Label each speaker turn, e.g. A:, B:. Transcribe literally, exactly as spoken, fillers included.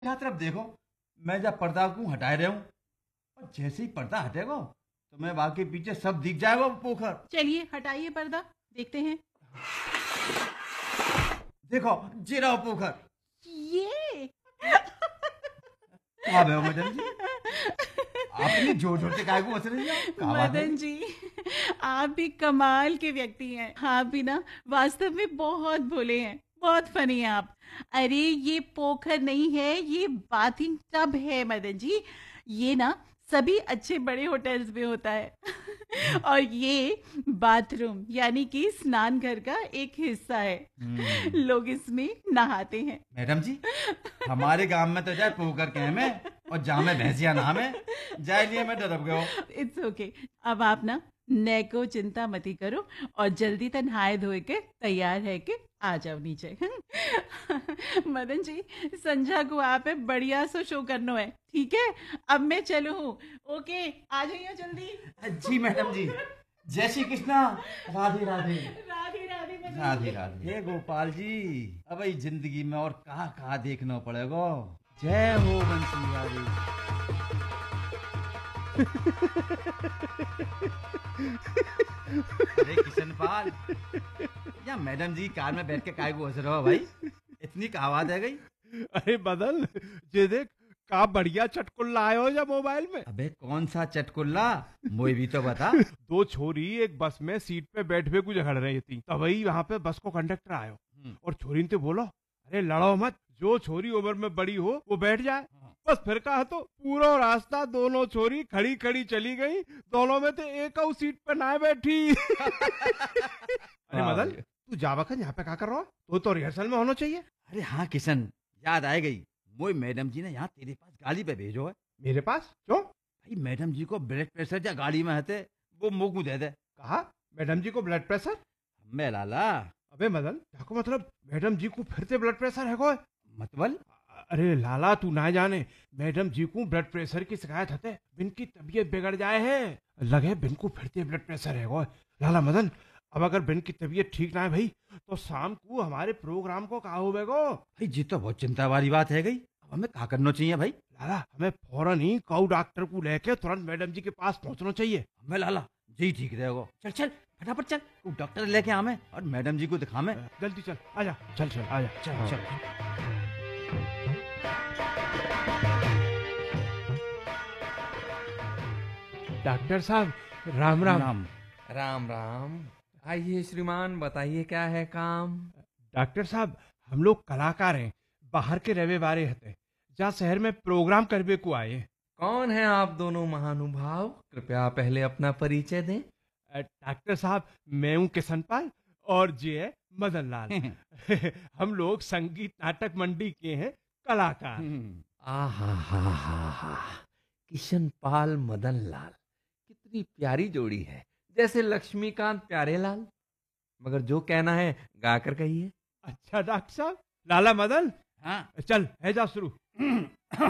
A: यहाँ तरफ देखो, मैं जब पर्दा को हटाए रहा हूँ और जैसे ही पर्दा हटेगा तो मैं बाकी पीछे सब दिख जाएगा वो पोखर।
B: चलिए हटाइए पर्दा, देखते हैं।
A: देखो जी रहा पोखर।
B: ये
A: कहाँ गए हो मैडम जी? आपने जोर जोर से काय को हंस रही हो? क्या बात है?
B: मदन जी, आप भी कमाल के व्यक्ति हैं। आप भी ना वास्तव में बहुत भोले हैं, बहुत फनी हैं आप। अरे ये पोखर नहीं है, ये बाथिंग टब है मदन जी। ये ना सभी अच्छे बड़े होटल्स में होता है। और ये बाथरूम यानी कि स्नान घर का एक हिस्सा है।
A: हम्म,
B: लोग इसमें नहाते हैं।
A: मैडम जी, हमारे गांव में तो जाए पोखर के में और जहाँ में भैंसिया नाम है जाए लिए मैं डरब गयो।
B: It's okay okay. अब आप ना नेको चिंता मती करो और जल्दी तक नहाए धोए के तैयार है कि आ जाओ नीचे। मदन जी, संध्या को आप है बढ़िया सो शो करना है, ठीक है? अब मैं चलूं। ओके, आ जाइए जल्दी।
A: जी मैडम जी, जय श्री कृष्णा। राधे राधे।
B: राधे राधे मदन
A: राधे
B: जी।
A: राधे। हे गोपाल जी, अब इस जिंदगी में और कहाँ कहाँ देखना पड़ेगा। जय हो बंसी वाली। अरे किशन पाल, या मैडम जी कार में बैठ के काय को हंस रहे हो भाई? इतनी का आवाज है गई?
C: अरे बदल, ये देख का बढ़िया चटकुल्ला आयो जा मोबाइल में।
A: अबे कौन सा चटकुल्ला, मुझे भी तो बता।
C: दो छोरी एक बस में सीट पे बैठे कुछ झगड़ रही थी, तभी वहां पे बस को कंडक्टर आयो और छोरी ने बोलो, अरे लड़ो मत, जो छोरी उम्र में बड़ी हो वो बैठ जाए। बस फिर कहा तो पूरा रास्ता दोनों छोरी खड़ी खड़ी चली गई, दोनों में तो एक और सीट पे ना बैठी। अरे मदन, तू जा बखन यहाँ पे क्या कर रहा है? तो तो रिहर्सल में होना चाहिए।
A: अरे हाँ किशन, याद आ गई। मोई मैडम जी ने यहाँ तेरे पास गाड़ी पे भेजो है।
C: मेरे पास क्यों?
A: भाई मैडम जी को ब्लड प्रेशर या गाड़ी में हते वो मुंह को दे दे।
C: कहा मैडम जी को ब्लड प्रेशर?
A: मैं लाला।
C: अबे मदन, क्या को मतलब मैडम जी को फिर से ब्लड प्रेशर है कोई?
A: मतलब?
C: अरे लाला, तू ना जाने, मैडम जी को ब्लड प्रेशर की शिकायत हते, बिनकी तबीयत बिगड़ जाए है, लगे बिन को फिर से ब्लड प्रेशर है कोई। लाला मदन, अब अगर बिन की तबीयत ठीक ना है भाई, तो शाम को हमारे प्रोग्राम को कहा होगा?
A: भाई जी तो बहुत चिंता वाली बात है गई। अब हमें क्या करना चाहिए भाई?
C: लाला, हमें फौरन ही काऊ डॉक्टर को लेके तुरंत मैडम जी के पास पहुंचना चाहिए।
A: हमें लाला जी ठीक रहेगा। चल चल फटाफट चल, तू डॉक्टर लेके आवे और मैडम जी को दिखा में।
C: जल्दी चल, आजा, चल चल आजा,
A: चल
C: हाँ।
A: चल।
C: डॉक्टर साहब, राम राम।
A: राम।
D: राम राम। आइए श्रीमान, बताइए क्या है काम?
C: डॉक्टर साहब, हम लोग कलाकार हैं, बाहर के रहे बारे हते, जहाँ शहर में प्रोग्राम करने को आए।
D: कौन है आप दोनों महानुभाव? कृपया पहले अपना परिचय दें।
C: अ, डॉक्टर साहब, मैं हूँ किशन पाल और जी है मदन लाल। हम लोग संगीत नाटक मंडी के हैं कलाकार।
D: आहा हा हा हा, किशन पाल मदन लाल, कितनी प्यारी जोड़ी है, जैसे लक्ष्मीकांत प्यारे लाल। मगर जो कहना है गाकर कहिए।
C: अच्छा डॉक्टर साहब, लाला मदन,
A: हाँ
C: चल है जा शुरू।